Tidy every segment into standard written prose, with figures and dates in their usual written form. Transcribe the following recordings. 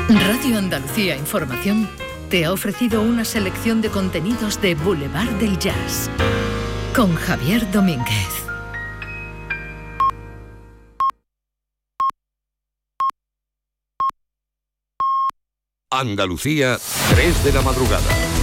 Radio Andalucía Información te ha ofrecido una selección de contenidos de Boulevard del Jazz con Javier Domínguez. Andalucía, 3 de la madrugada.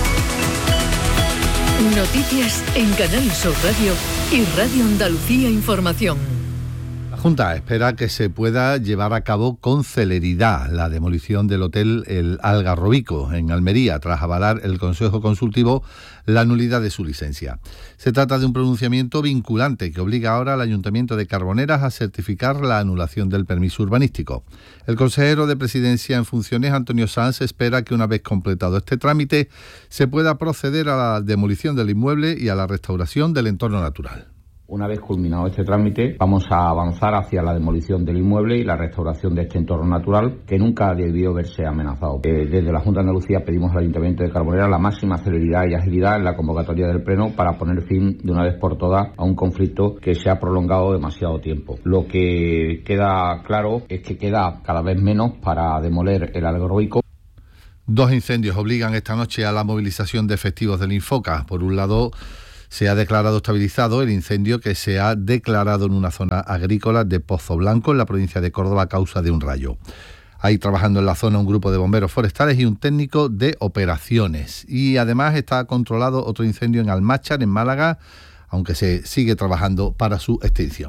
Noticias en Canal Sur Radio y Radio Andalucía Información. La Junta espera que se pueda llevar a cabo con celeridad la demolición del hotel El Algarrobico en Almería, tras avalar el Consejo Consultivo la nulidad de su licencia. Se trata de un pronunciamiento vinculante que obliga ahora al Ayuntamiento de Carboneras a certificar la anulación del permiso urbanístico. El consejero de Presidencia en funciones, Antonio Sanz, espera que una vez completado este trámite se pueda proceder a la demolición del inmueble y a la restauración del entorno natural. Una vez culminado este trámite, vamos a avanzar hacia la demolición del inmueble y la restauración de este entorno natural que nunca debió verse amenazado. Desde la Junta de Andalucía pedimos al Ayuntamiento de Carboneras la máxima celeridad y agilidad en la convocatoria del Pleno para poner fin de una vez por todas a un conflicto que se ha prolongado demasiado tiempo. Lo que queda claro es que queda cada vez menos para demoler el Algarrobico. 2 incendios obligan esta noche a la movilización de efectivos del Infoca. Por un lado, se ha declarado estabilizado el incendio que se ha declarado en una zona agrícola de Pozo Blanco, en la provincia de Córdoba, a causa de un rayo. Hay trabajando en la zona un grupo de bomberos forestales y un técnico de operaciones. Y además está controlado otro incendio en Almáchar, en Málaga, aunque se sigue trabajando para su extinción.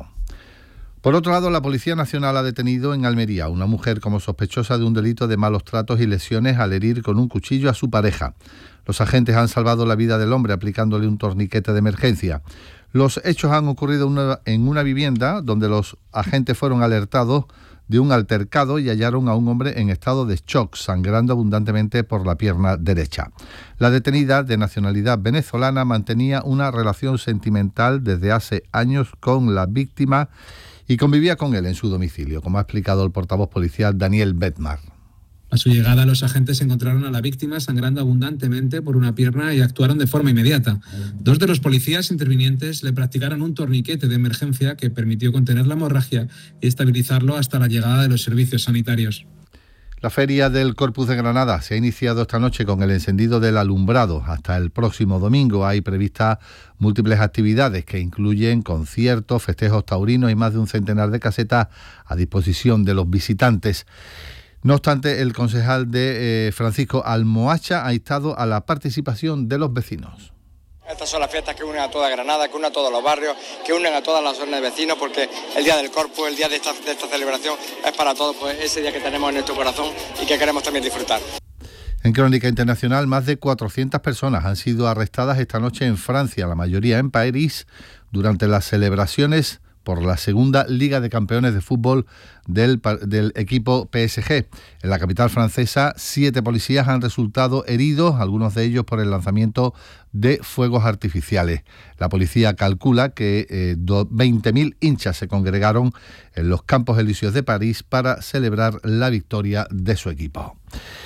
Por otro lado, la Policía Nacional ha detenido en Almería a una mujer como sospechosa de un delito de malos tratos y lesiones al herir con un cuchillo a su pareja. Los agentes han salvado la vida del hombre aplicándole un torniquete de emergencia. Los hechos han ocurrido en una vivienda donde los agentes fueron alertados de un altercado y hallaron a un hombre en estado de shock, sangrando abundantemente por la pierna derecha. La detenida, de nacionalidad venezolana, mantenía una relación sentimental desde hace años con la víctima y convivía con él en su domicilio, como ha explicado el portavoz policial Daniel Bedmar. A su llegada, los agentes encontraron a la víctima sangrando abundantemente por una pierna y actuaron de forma inmediata. 2 de los policías intervinientes le practicaron un torniquete de emergencia que permitió contener la hemorragia y estabilizarlo hasta la llegada de los servicios sanitarios. La Feria del Corpus de Granada se ha iniciado esta noche con el encendido del alumbrado. Hasta el próximo domingo hay previstas múltiples actividades que incluyen conciertos, festejos taurinos y más de un centenar de casetas a disposición de los visitantes. No obstante, el concejal de Francisco Almohacha ha instado a la participación de los vecinos. Estas son las fiestas que unen a toda Granada, que unen a todos los barrios, que unen a todas las zonas de vecinos, porque el día del Corpus, el día de esta celebración es para todos, pues ese día que tenemos en nuestro corazón y que queremos también disfrutar. En Crónica Internacional, más de 400 personas han sido arrestadas esta noche en Francia, la mayoría en París, durante las celebraciones por la segunda Liga de Campeones de Fútbol del equipo PSG. En la capital francesa, 7 policías han resultado heridos, algunos de ellos por el lanzamiento de fuegos artificiales. La policía calcula que 20.000 hinchas se congregaron en los Campos Elíseos de París para celebrar la victoria de su equipo.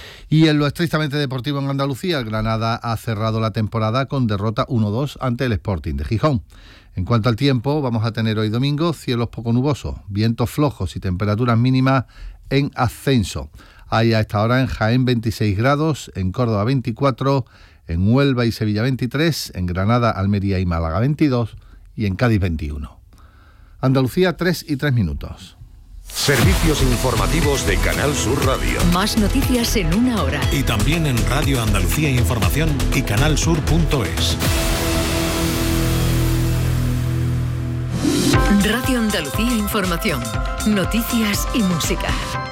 Y en lo estrictamente deportivo en Andalucía, el Granada ha cerrado la temporada con derrota 1-2 ante el Sporting de Gijón. En cuanto al tiempo, vamos a tener hoy domingo cielos poco nubosos, vientos flojos y temperaturas mínimas en ascenso. Hay a esta hora en Jaén 26 grados, en Córdoba 24, en Huelva y Sevilla 23, en Granada, Almería y Málaga 22 y en Cádiz 21. Andalucía, 3:03. Servicios informativos de Canal Sur Radio. Más noticias en una hora. Y también en Radio Andalucía Información y canalsur.es. Radio Andalucía Información. Noticias y música.